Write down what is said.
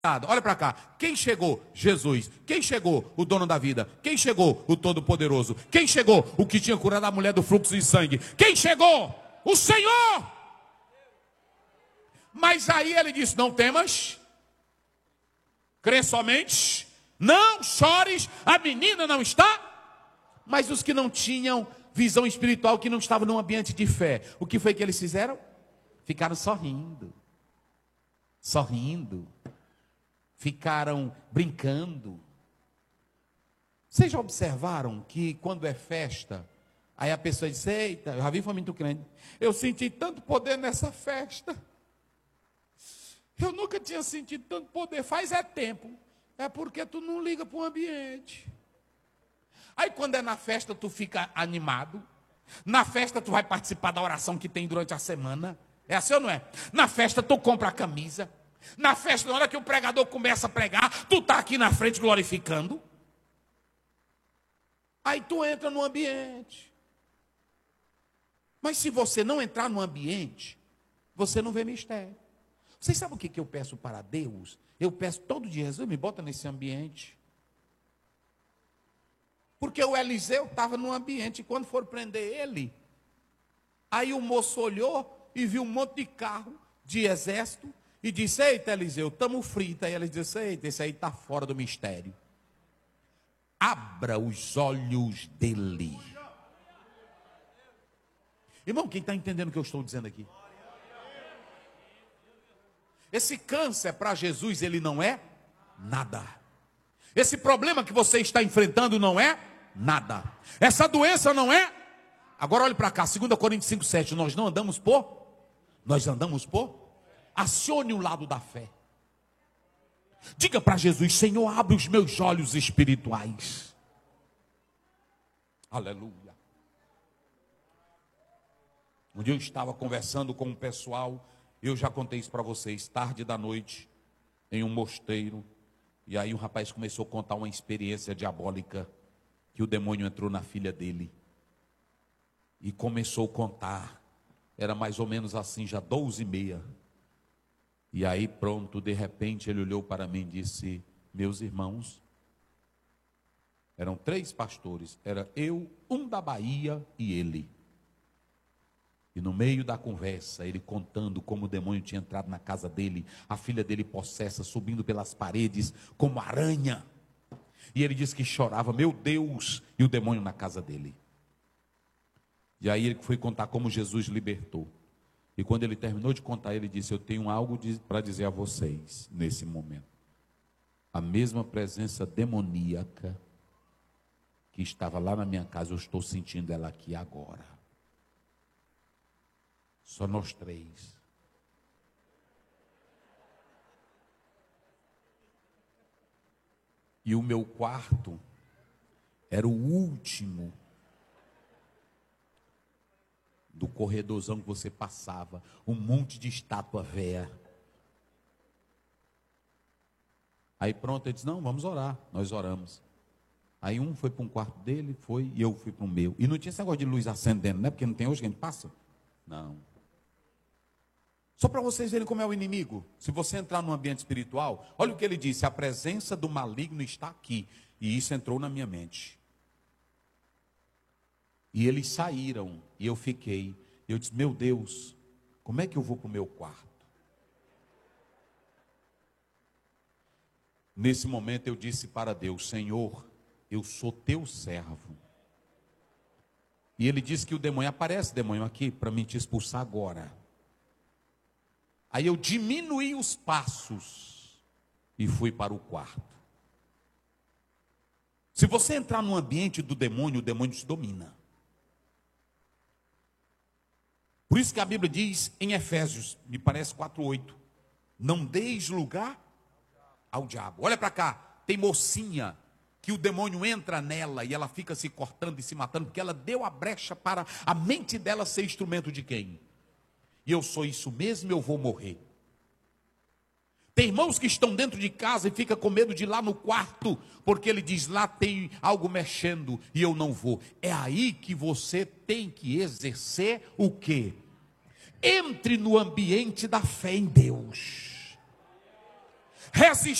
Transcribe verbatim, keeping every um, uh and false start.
Olha para cá, quem chegou? Jesus. Quem chegou? O dono da vida. Quem chegou? O Todo-Poderoso. Quem chegou? O que tinha curado a mulher do fluxo de sangue. Quem chegou? O Senhor. Mas aí ele disse: não temas, crê somente, não chores, a menina não está. Mas os que não tinham visão espiritual, que não estavam num ambiente de fé, o que foi que eles fizeram? Ficaram sorrindo, sorrindo. Ficaram brincando. Vocês já observaram que quando é festa, aí a pessoa diz: eita, eu já vi faminto crente, eu senti tanto poder nessa festa. Eu nunca tinha sentido tanto poder, faz é tempo. É porque tu não liga para o ambiente. Aí quando é na festa tu fica animado. Na festa tu vai participar da oração que tem durante a semana. É assim ou não é? Na festa tu compra a camisa. Na festa, na hora que o pregador começa a pregar, tu está aqui na frente glorificando. Aí tu entra no ambiente. Mas se você não entrar no ambiente, você não vê mistério. Vocês sabem o que eu peço para Deus? Eu peço todo dia: Jesus, me bota nesse ambiente. Porque o Eliseu estava no ambiente, e quando foram prender ele, aí o moço olhou e viu um monte de carro de exército, e disse: eita, Eliseu, estamos fritos. Aí ele disse: eita, esse aí está fora do mistério. Abra os olhos dele. Irmão, quem está entendendo o que eu estou dizendo aqui? Esse câncer para Jesus, ele não é nada. Esse problema que você está enfrentando não é nada. Essa doença não é. Agora olhe para cá, dois Coríntios cinco, sete. Nós não andamos por, nós andamos por. Acione o lado da fé. Diga para Jesus: Senhor, abre os meus olhos espirituais. Aleluia. Um dia eu estava conversando com um pessoal, eu já contei isso para vocês, tarde da noite, em um mosteiro. E aí um rapaz começou a contar uma experiência diabólica, que o demônio entrou na filha dele. E começou a contar. Era mais ou menos assim, já doze e meia. E aí pronto, de repente ele olhou para mim e disse: meus irmãos, eram três pastores, era eu, um da Bahia e ele. E no meio da conversa, ele contando como o demônio tinha entrado na casa dele, a filha dele possessa, subindo pelas paredes como aranha. E ele disse que chorava: meu Deus, e o demônio na casa dele. E aí ele foi contar como Jesus libertou. E quando ele terminou de contar, ele disse: eu tenho algo para dizer a vocês nesse momento. A mesma presença demoníaca que estava lá na minha casa, eu estou sentindo ela aqui agora. Só nós três. E o meu quarto era o último do corredorzão que você passava, um monte de estátua véia. Aí pronto, ele disse: não, vamos orar. Nós oramos. Aí um foi para um quarto dele, foi, e eu fui para o meu. E não tinha esse negócio de luz acendendo, né? Porque não tem hoje que a gente passa. Não. Só para vocês verem como é o inimigo. Se você entrar num ambiente espiritual, olha o que ele disse: a presença do maligno está aqui. E isso entrou na minha mente. E eles saíram, e eu fiquei. Eu disse: meu Deus, como é que eu vou para o meu quarto? Nesse momento eu disse para Deus: Senhor, eu sou teu servo. E ele disse que o demônio, aparece demônio aqui, para me te expulsar agora. Aí eu diminuí os passos e fui para o quarto. Se você entrar no ambiente do demônio, o demônio te domina. Por isso que a Bíblia diz em Efésios, me parece quatro, oito, não deis lugar ao diabo. Olha para cá, tem mocinha que o demônio entra nela e ela fica se cortando e se matando, porque ela deu a brecha para a mente dela ser instrumento de quem? E eu sou isso mesmo, eu vou morrer. Tem irmãos que estão dentro de casa e fica com medo de ir lá no quarto, porque ele diz: lá tem algo mexendo e eu não vou. É aí que você tem que exercer o quê? Entre no ambiente da fé em Deus. resistir